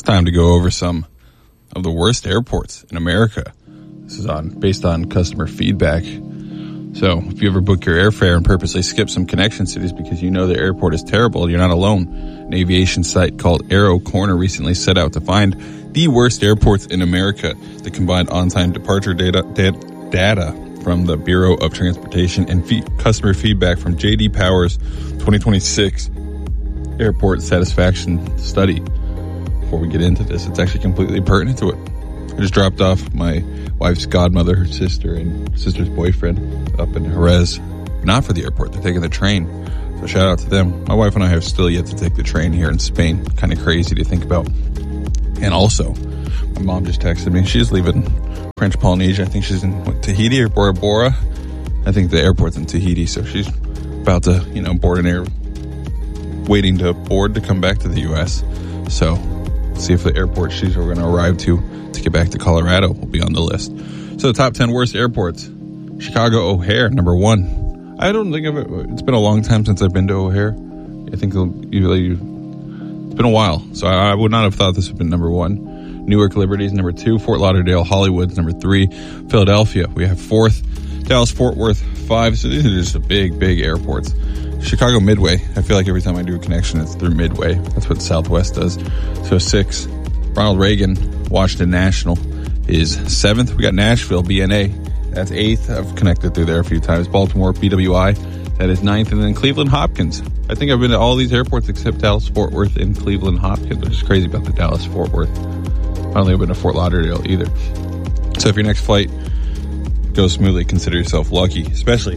time to go over some of the worst airports in America. This is based on customer feedback. So if you ever book your airfare and purposely skip some connection cities because you know the airport is terrible, you're not alone. An aviation site called Aero Corner recently set out to find the worst airports in America. They combined on-time departure data from the Bureau of Transportation and customer feedback from J.D. Power's 2026 Airport Satisfaction Study. Before we get into this, it's actually completely pertinent to it. I just dropped off my wife's godmother, her sister, and sister's boyfriend up in Jerez. Not for the airport, they're taking the train. So shout out to them. My wife and I have still yet to take the train here in Spain. Kind of crazy to think about. And also, my mom just texted me. She's leaving French Polynesia. I think she's in Tahiti or Bora Bora. I think the airport's in Tahiti, so she's about to, board an air, waiting to board to come back to the U.S. So, see if the airport she's going to arrive to get back to Colorado will be on the list. So, the top 10 worst airports. Chicago O'Hare, number 1. I don't think of it. It's been a long time since I've been to O'Hare. I think it's been a while, so I would not have thought this would have been number 1. Newark Liberty's number 2. Fort Lauderdale Hollywood's number 3. Philadelphia, we have 4th. Dallas Fort Worth, 5. So these are just the big airports. Chicago Midway, I feel like every time I do a connection, it's through Midway. That's what Southwest does. So 6. Ronald Reagan Washington National is 7th. We got Nashville BNA. That's 8th. I've connected through there a few times. Baltimore BWI. That is 9th. And then Cleveland Hopkins. I think I've been to all these airports except Dallas Fort Worth and Cleveland Hopkins. I'm just crazy about the Dallas Fort Worth. I don't think I've been to Fort Lauderdale either. So if your next flight goes smoothly, consider yourself lucky, especially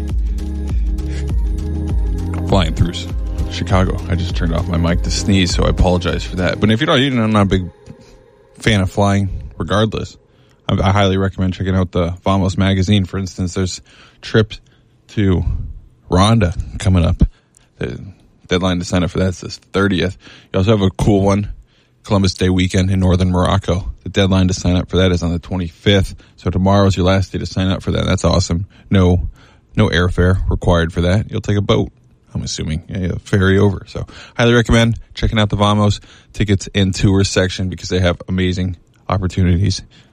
flying through Chicago. I just turned off my mic to sneeze, so I apologize for that. But if you're not, I'm not a big fan of flying regardless. I highly recommend checking out the Vamos magazine. For instance, there's trips to Rwanda coming up. The deadline to sign up for that is the 30th. You also have a cool one, Columbus Day weekend in northern Morocco. The deadline to sign up for that is on the 25th. So tomorrow's your last day to sign up for that. That's awesome. No airfare required for that. You'll take a boat, I'm assuming, a ferry over. So highly recommend checking out the Vamos tickets and tours section because they have amazing opportunities